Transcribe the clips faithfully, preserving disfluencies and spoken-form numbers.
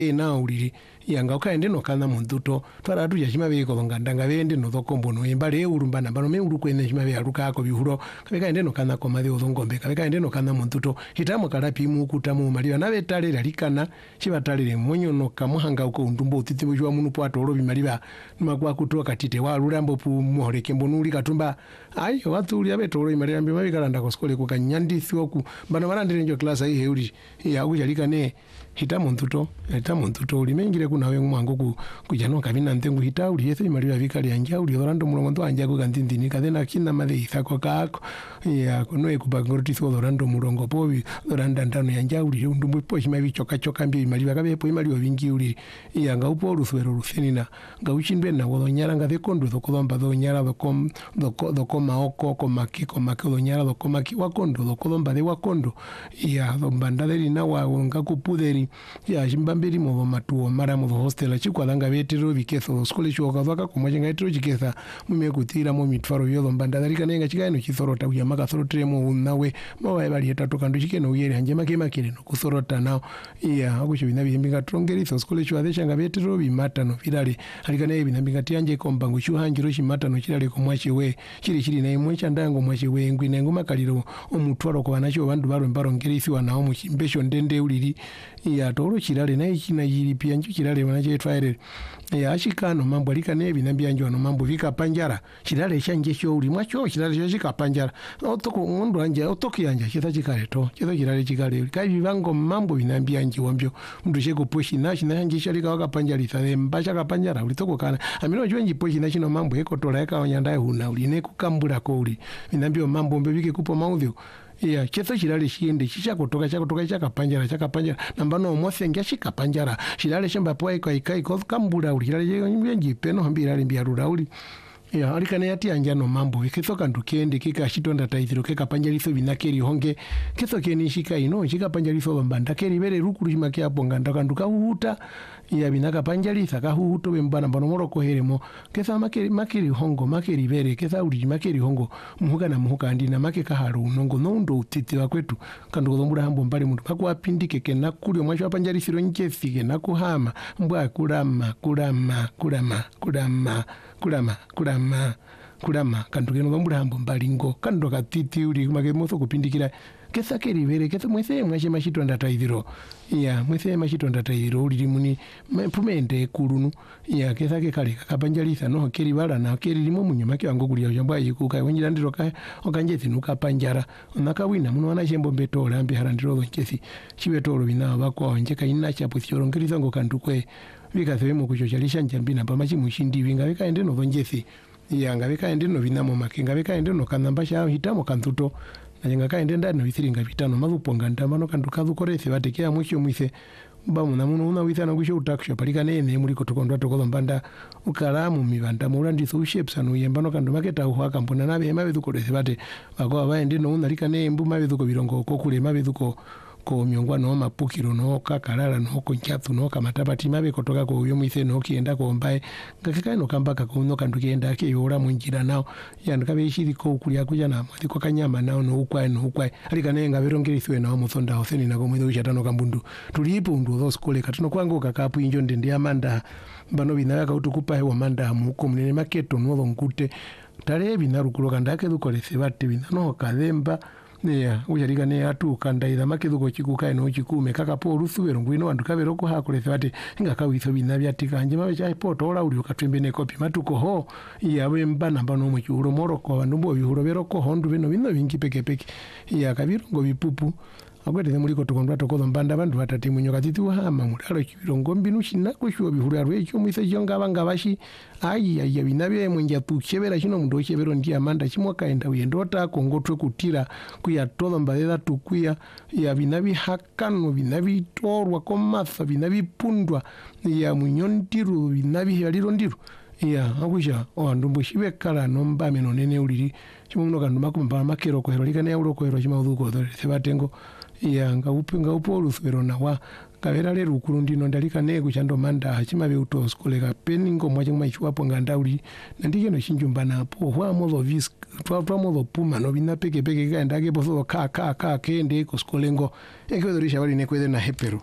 ena uliri yanga ukaende no kana munduto twara tu yashima be ko ngandanga bende no dokombo no embale urumba nambano me uruko ene shima be aruka ako bihuro kabeka ende no kana komade udongombe kabeka ende no kana munduto hitamo kalapi mu kutamu maliwa nabe tale lalikana chibatale monyo no kamuhanga uko undumbo utitimo jwa munu pwato olobi maliwa magwa kutoka katite wa lurambo pu muhoreke mbonuli katumba ayo watu uli abe tolo maliwa mbe mabikalanda ko skole ko kanyandisi oku bana barandire njo class ayi heuri ya ujalikane hitamo ntuto hitamo ntuto uli mengire kuna we mwango ku kujano kabina ntengu hita uli yeso imaliwa vikali yanja uli orando mulongo ndo anja ko kantindini kadena kinna male isako kako ya kono ekubangoroti so orando mulongo pobi oranda ndano yanja uli ndumbu po shima bichoka choka mbi imaliwa kabe po imaliwa vingi uli ya nga upo ruswero rusenina nga uchindwe na wonyara nga vekondo zokolomba zonyara zokom zokoma oko komaki komaki zonyara zokomaki wakondo zokolomba de wakondo ya zombanda deli na wa nga kupuderi ya jimbambiri mo matuo mara mo hostel chikwalanga betero bikeso skole choka zaka kumwajenga etero chikesa mumekutira mo mitfaro yozo mbanda dalika nenga chikaino chisorota uya maka sorotre mo nawe mawa bali etatu kandu chikeno uyere hanje make makere no kusorota nao ya akusho binabye mbinga trongeri so skole chwa deshanga betero bimata no firale alika naye binambinga tianje kombango chuhanjiro chimata no chirale komwache we chiri chiri naye mwacha ndango mwache we ngwi nengo makaliro omutwaro ko banacho bandu baro mbaro ngerisi wanao mu chimbesho ndende uliri ya toro chirale naye china yiri pia nju chirale wanaje twaire ya ashikano mambo alika naye binambia njo no mambo vika panjara chirale chanje sho uli mwacho chirale cyo chika panjara otoko ngondo anje otoki anje chita chikale to chito chirale chikale kai vivango mambo binambia nje wambyo mndu cheko poshi na china anje shalika waka panjara ithe mbasha ka panjara ulitoko kana amino jwenji poshi na chino mambo eko tola yaka onyandaye huna uli ne kukambura ko uli binambia mambo mbevike kupo maudhyo ya cheto chirale shiende chicha kutoka cha kutoka cha kapanjara cha kapanjara nambano omose ngia shika panjara chirale shamba poa iko ikai ko kambura uli chirale nyenji peno hambira ali mbiarura uli ya alikane yati anjano mambo kesoka ndukende kika shitonda taithiro keka panjaliso binakeri honge keso keni shika ino shika panjaliso bambanda keri bere rukuru shimake hapo nganda kanduka huhuta ya binaka panjalisa ka huhuto bembana mbano moroko heremo kesa makeri makeri hongo makeri bere kesa uri makeri hongo muhuka na muhuka andina make kaharu nongo nondo utitira kwetu kanduko zombura hambo mbali muntu pakuapindike kena kulyo mwacho panjalisiro nchefike nakuhama mbwa kulama kulama kulama kulama kulama kulama kulama kandu keno zombura hambo mbalingo kando katiti uri kumake moso kupindikira kesa keri bere kesa mwese mwache mashito ndataidhiro ya mwese mashito ndataidhiro uri muni pumende kulunu ya kesa ke kale kapanjalisa no keri bala na keri limo munyuma ke wango kulia jamba yikuka wenjira ndiro ka okanje nuka panjara onaka wina muno wana shembo mbetola ambi harandiro nkesi chibetolo bina bako onje kaina cha posioro ngiriza ngo kandu kwe vika sehemu kuchochalisha njambina pamachi mushindi winga vika ende no vonjesi yanga vika ende no vinamo makenga vika ende no kanambasha hitamo kantuto najenga kaende ndano vithiringa vitano mazuponga ndamano kanduka zukorese batekea mwisho mwise bamu namuno una withana gusho utakusha palika nene muri kotokondwa tokozo mbanda ukalamu mibanda mulandi so shapes anu yembano kandu maketa uhaka mbona nabe emabezukorese bate bako baende no una lika ne mbu mabezuko birongo kokule mabezuko ko myongwa no mapukiro no kakalala no ko nkyathu no kamatapati mabe kotoka ko uyo mwise no kienda ko mbaye ngakaka no kambaka ko no kandu kienda ke yora munjira nao yanduka beshiri ko kulya kuja na mwati ko kanyama nao no ukwa no ukwa alika nenga berongeriswe nao musonda hoseni na ko mwezo uchatano kambundu tulipo ndu zo skole katuno kwangu kakapu injo ndende amanda bano binaka kautukupa hewa manda mu ko munene maketo no nkute tale binarukuloka ndake dukolese bate binano kademba ya ujarika ne atu kandaira makithuko chikuka no chikume kaka po rusubero ngwino andu kabero ko hakulese bate nga kawiso binabya tikanje mabe cha poto ola uli ukatwembe ne kopi matuko ho yawe mbana mbano mu churo moroko bandu bo bihuro beroko hondu bino bino bingi peke peke ya kabirongo bipupu akwete muri ko tokondwa tokozo mbanda bandu batati munyoka titi hama mulalo chibirongo mbinu shina kushuwa bihuru yarwe cyo mwise jonga banga bashi ayi ayi binabye munja tuchebera kino mundu chebero ndi amanda chimwa kaenda uyendota kongotwe kutira kuya tozo mbadela tukuya ya binabi hakano binabi torwa komafa binabi pundwa ya munyontiru binabi haliro ndiru ya akusha ondumbu shibekala nomba meno nene uliri chimuno kandu makumba makero ko herolika ne ulo ko hero chimaudhuko dole sebatengo ya nga upinga upo luswero na wa kavera le rukuru ndino ndalika ne kuchando manda hachima be uto skole ka peningo mwaje mwachiwapo ngandauli ndike no shinjumba napo hwa mozo vis twa twa mozo puma no bina peke peke kaenda ke bozo ka ka ka kende ko skolengo ekedorisha bali ne kwede na hepero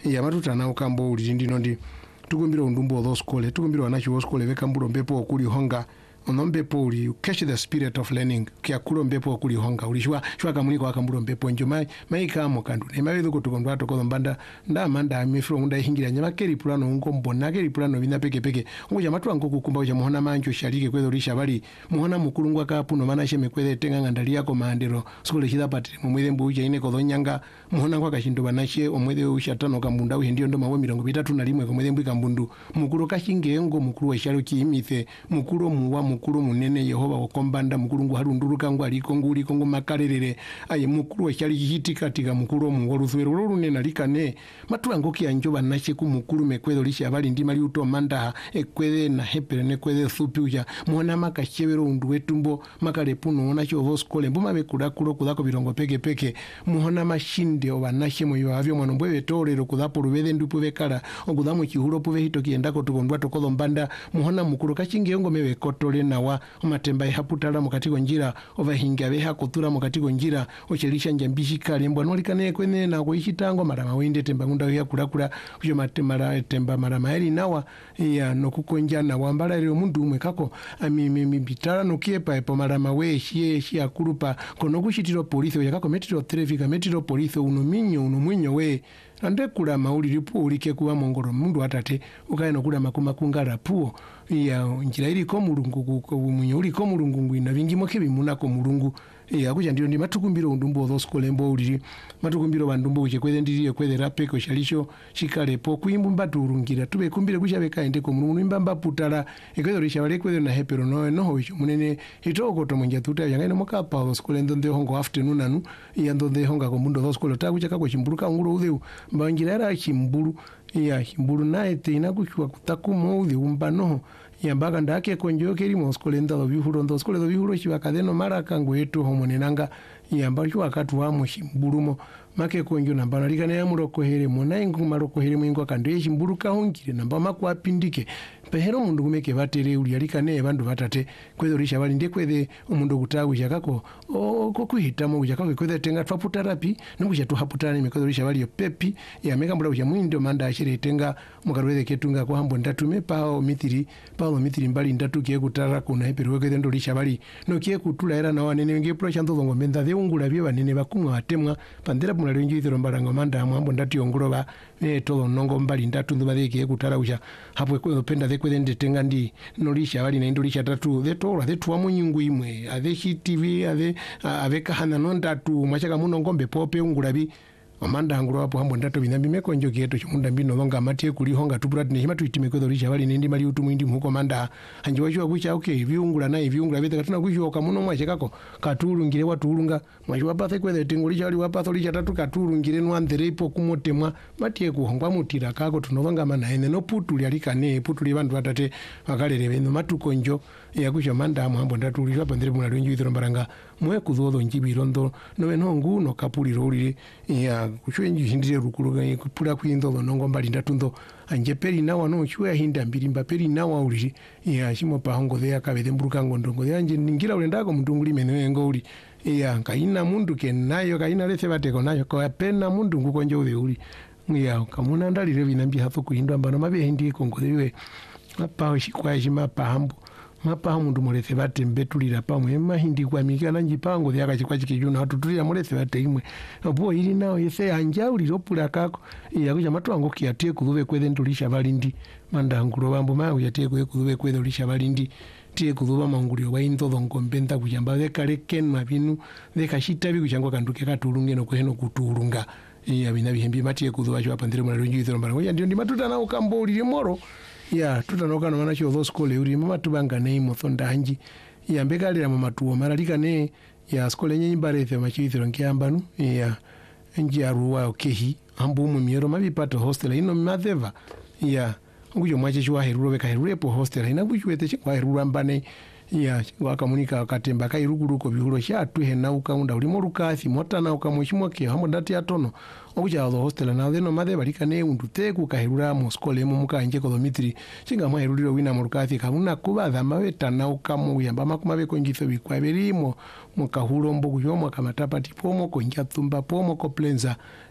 ya matuta na ukambo uli ndino ndi tukumbira undumbo tho skole tukumbira wanacho skole vekambulo mbepo okuli honga onombepo uli catch the spirit of learning kya kulo mbepo okuli honga ulishwa shwa kamuliko akambulo mbepo njo mai mai kamo kandu ne mabezo kutukondwa to kombanda nda manda amifro ngunda hingira nyama keri plano ungo mbona keri plano bina peke peke ngoja matu ango kukumba cha muhona manjo shalike kwezo lisha bali muhona mukulungwa kapu no mana sheme kweze tenga ngandali yako maandero skole shida pati mumweze mbuja ine ko nyanga muhona kwa kashindo banashe omweze ushatano kambunda uhe ndio ndo mawe mirongo bitatu na limwe komweze mbwi kambundu mukuru kashinge ngo mukuru wa shalo kiimithe mukuru muwa mukuru munene Yehova wakombanda mukuru ngu harunduruka ngu aliko ngu uliko ngu makarerere aye mukuru wa shali hiti katika mukuru mungu waruthwero lulu nena likane matu angoki anjoba nashe ku mukuru mekwezo lisha abali ndima liuto manda ekweze na hepere nekweze thupi uja muhona maka shevero undu wetumbo makale puno ona chovo skole mbuma bekura kulo kudako birongo peke peke muhona mashinde oba nashe moyo avyo mwanombo wetorero kudapo rubeze ndupu vekala okudamo chihuro puve hito kiendako tukondwa tokozo mbanda muhona mukuru kachingi yongo mewe kotole na wa umatemba ihaputala mukatiko njira ova hinga beha kutura mukatiko njira ochelisha njambishi kali mbwa nolikane kwene na kuishitango marama wende temba ngunda ya kurakura kujo matemara temba marama eri nawa ya nokukonja na wambala ero mundu umwe kako ami mi bitala nokiepa epo marama we shie shia kurupa kono kushitiro polisi oya kako metiro traffic metiro polisi uno minyo uno mwinyo we ande kula mauli lipu ulike kuwa mongoro mundu atate ukaeno kula makuma kungara puo ya njira ili ko mulungu munyo uli ko mulungu ngwina bingimo kebimuna ko mulungu ya kuja ndio ndi matukumbiro undumbo tho skole mbo uliri matukumbiro bandumbo uche kweze ndiriye kweze rape ko shalisho shikale po kuimbumba turungira tube kumbire kuja beka ende ko mulungu imbamba putala ekwezo risha wale kweze na hepero no no hocho munene itoko to monja tuta yanga ino mokapa tho skole ndonde hongo afternoon anu ya ndonde honga ko mundo tho skole ta kuja kako chimburuka ngulo udeu mbangira ra chimburu ya chimburu nae teina kuchwa kutakumo udhi umbano yambaka ndake konjo keri moskole ndo bihuro ndo skole ndo bihuro chibakadeno mara kangu yetu homonenanga yamba chwa katu wa mushimbulumo make konjo namba nalikana ya muroko here mona ingu maroko here mwingo kande chimburuka hongire namba makwa pindike pehero mundu kumeke batere uli alikane bandu batate kwezo risha bali ndekweze umundu kutagu chakako o kokuhita mu chakako kweze tenga twaputarapi nukucha tuhaputana mekwezo risha bali pepi ya meka mbula ucha mwindo manda ashire tenga mukarweze ketunga kwa hambo ndatume pao mitiri pao mitiri mbali ndatu kie kutara kuna hepero kweze ndo risha bali no kie kutula era na wanene nge pro chanto zongo menda de ungula bye banene bakumwa atemwa pandera muna lenjo izero mbalanga manda mwambo ndati ongoloba ne todo nongo mbali ndatu ndo badeke kutara ucha hapo kwezo penda de kweze ndetenga ndi nolisha bali na indolisha tatu de tola de tuwa munyungu imwe ave T V ave ave kahana nondatu machaka muno ngombe pope ungulabi amanda anguro hapo hambo ndato binambi meko njoki yeto chimunda mbino longa matie kuli honga tupurati ne hima tuitime kwezo lisha bali nindi mali utu mwindi muko manda anjo chwa kucha okay viungula na viungula bete katuna kucho kamuno mwache kako katulungire watulunga mwache wapathe kwezo tingulisha bali wapatho lisha tatu katulungire nwandhere ipo kumotemwa matie kuhongwa mutira kako tunolonga mana ene no putuli alikane putuli bandu batate bakalere beno matuko njo ya kucho manda hambo ndatu lisha pandire muna lwenju izero mbaranga mwe kudhodo njibirondo no eno ngu no kapuli roli ya kuchwenji hindire rukuluga kupula kuindo nongo mbali ndatundo anje peri nawa no chwe hinda mbiri mbaperi nawa uli ya shimo pa hongo de akabede mburuka ngondongo yanje ningira ulendako mundunguli mene ngo uli ya kaina mundu kenayo kaina lese bateko nayo ko pena mundu ngukonje ule uli ya kamuna ndalire binambi hapo kuindwa mbano mabe hindi kongolewe apa shikwa shima pa hambo mapa mundu molese bate mbetulira pamwe mahindi kwa mikana njipango yaka chikwa chikijuna hatutulira molese bate imwe obo ili nao yese anja uli lopula kako yakuja matu ango kiatie kuzuve kweze ndulisha balindi manda ngulo bambo mayo yatie kwe kuzuve kweze ulisha balindi tie kuzuva mangulio wa intozo ngombenta kujamba vekale ken mabinu vekashita bikuchangwa kanduke katulunge no kweno kutulunga ya bina bihembi matie kuzuva chwa pandire mwana lunju izero mbara ngoja ndio ndi matuta nao kambo uli moro ya tutanoka no mana cho skole uri mama tubanga nei mothonda hanji ya mbekalira mu matuo maralika ne ya skole nyenyi barete machithiro nkiambanu ya nji aruwa okehi ambu mu miero mabipata hostel ino matheva ya ngujo mwache chwa heruro beka herurepo hostel ina kuchwete chwa heruro mbane ya wakamunika akatemba kairuguruko bihulo shatu hena ukaunda uli morukathi motana ukamushimoke hamo ndati atono okuja alo hostel na theno mathe balika ne undute ku kahirura mu skole mu mukanje ko domitri chinga mwa heruriro wina morukathi kamuna kubatha maweta na ukamu yamba makuma beko njitho bikwabirimo mukahulo mbogu yomo kamatapati pomo ko njathumba pomo ko plenza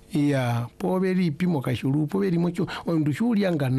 ya poveri pimo kashuru poveri mocho ondu shuri anga